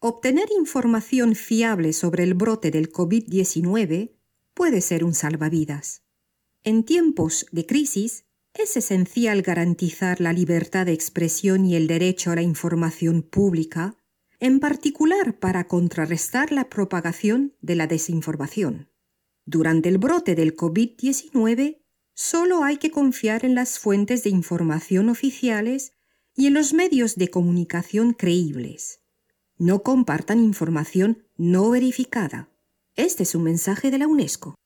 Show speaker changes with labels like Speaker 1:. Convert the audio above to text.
Speaker 1: Obtener información fiable sobre el brote del COVID-19 puede ser un salvavidas. En tiempos de crisis, es esencial garantizar la libertad de expresión y el derecho a la información pública, en particular para contrarrestar la propagación de la desinformación. Durante el brote del COVID-19, solo hay que confiar en las fuentes de información oficiales y en los medios de comunicación creíbles. No compartan información no verificada. Este es un mensaje de la UNESCO.